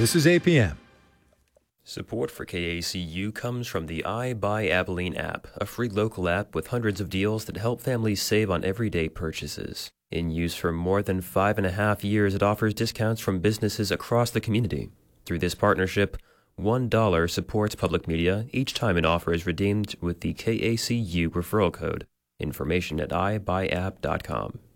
This is APM. Support for KACU comes from the I Buy Abilene app, a free local app with hundreds of deals that help families save on everyday purchases. In use for more than 5.5 years, it offers discounts from businesses across the community. Through this partnership, $1 supports public media each time an offer is redeemed with the KACU referral code. Information at ibuyApp.com.